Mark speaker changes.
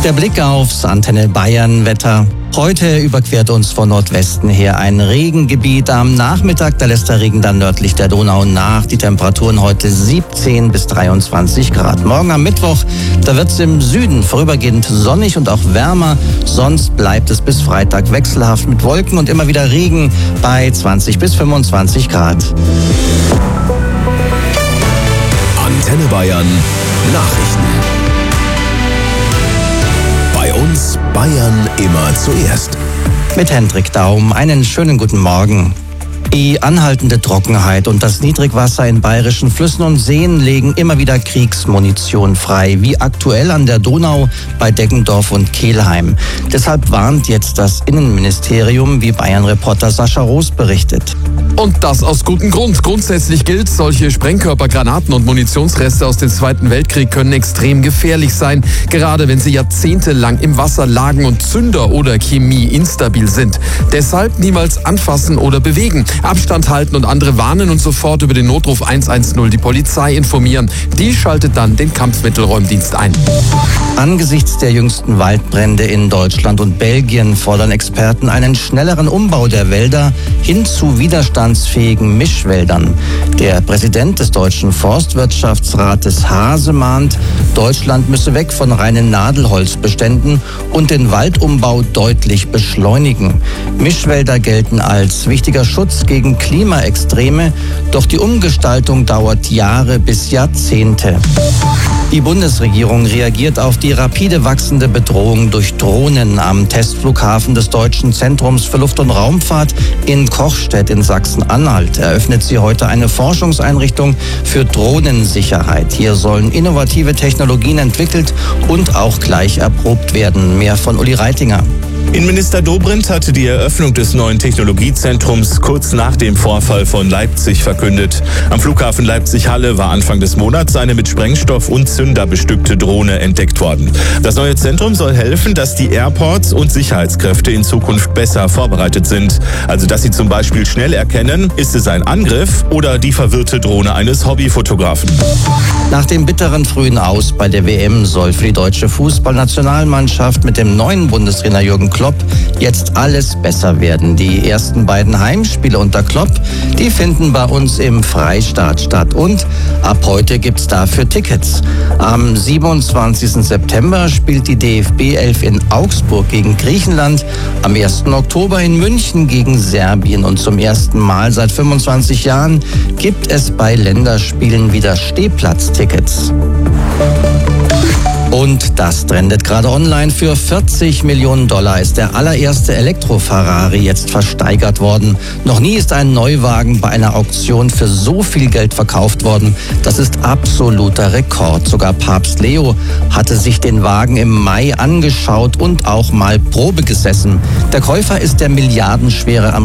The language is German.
Speaker 1: Der Blick aufs Antenne Bayern Wetter. Heute überquert uns von Nordwesten her ein Regengebiet. Am Nachmittag, da lässt der Regen dann nördlich der Donau nach. Die Temperaturen heute 17 bis 23 Grad. Morgen am Mittwoch, da wird es im Süden vorübergehend sonnig und auch wärmer. Sonst bleibt es bis Freitag wechselhaft mit Wolken und immer wieder Regen bei 20 bis 25 Grad.
Speaker 2: Antenne Bayern Nachrichten. Bei uns Bayern immer zuerst.
Speaker 1: Mit Hendrik Daum, einen schönen guten Morgen. Die anhaltende Trockenheit und das Niedrigwasser in bayerischen Flüssen und Seen legen immer wieder Kriegsmunition frei, wie aktuell an der Donau bei Deggendorf und Kelheim. Deshalb warnt jetzt das Innenministerium, wie Bayern-Reporter Sascha Roos berichtet.
Speaker 3: Und das aus gutem Grund. Grundsätzlich gilt, solche Sprengkörper, Granaten und Munitionsreste aus dem Zweiten Weltkrieg können extrem gefährlich sein, gerade wenn sie jahrzehntelang im Wasser lagen und Zünder oder Chemie instabil sind. Deshalb niemals anfassen oder bewegen. Abstand halten und andere warnen und sofort über den Notruf 110 die Polizei informieren. Die schaltet dann den Kampfmittelräumdienst ein.
Speaker 1: Angesichts der jüngsten Waldbrände in Deutschland und Belgien fordern Experten einen schnelleren Umbau der Wälder hin zu widerstandsfähigen Mischwäldern. Der Präsident des Deutschen Forstwirtschaftsrates Hase mahnt, Deutschland müsse weg von reinen Nadelholzbeständen und den Waldumbau deutlich beschleunigen. Mischwälder gelten als wichtiger Schutz gegen Klimaextreme, doch die Umgestaltung dauert Jahre bis Jahrzehnte. Die Bundesregierung reagiert auf die rapide wachsende Bedrohung durch Drohnen am Testflughafen des Deutschen Zentrums für Luft- und Raumfahrt in Kochstedt in Sachsen-Anhalt. Eröffnet sie heute eine Forschungseinrichtung für Drohnensicherheit. Hier sollen innovative Technologien entwickelt und auch gleich erprobt werden. Mehr von Uli Reitinger.
Speaker 4: Innenminister Dobrindt hatte die Eröffnung des neuen Technologiezentrums kurz nach dem Vorfall von Leipzig verkündet. Am Flughafen Leipzig-Halle war Anfang des Monats eine mit Sprengstoff und Zünder bestückte Drohne entdeckt worden. Das neue Zentrum soll helfen, dass die Airports und Sicherheitskräfte in Zukunft besser vorbereitet sind. Also dass sie zum Beispiel schnell erkennen, ist es ein Angriff oder die verwirrte Drohne eines Hobbyfotografen.
Speaker 1: Nach dem bitteren frühen Aus bei der WM soll für die deutsche Fußballnationalmannschaft mit dem neuen Bundestrainer Jürgen Klopp jetzt alles besser werden. Die ersten beiden Heimspiele unter Klopp, die finden bei uns im Freistaat statt. Und ab heute gibt's dafür Tickets. Am 27. September spielt die DFB 11 in Augsburg gegen Griechenland, am 1. Oktober in München gegen Serbien. Und zum ersten Mal seit 25 Jahren gibt es bei Länderspielen wieder Stehplatztickets. Und das trendet gerade online. Für $40 Millionen ist der allererste Elektro-Ferrari jetzt versteigert worden. Noch nie ist ein Neuwagen bei einer Auktion für so viel Geld verkauft worden. Das ist absoluter Rekord. Sogar Papst Leo hatte sich den Wagen im Mai angeschaut und auch mal Probe gesessen. Der Käufer ist der milliardenschwere